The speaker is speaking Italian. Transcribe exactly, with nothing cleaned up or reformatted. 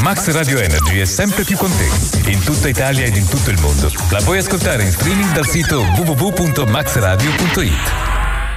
Max Radio Energy è sempre più con te, in tutta Italia ed in tutto il mondo. La puoi ascoltare in streaming dal sito w w w punto max radio punto i t.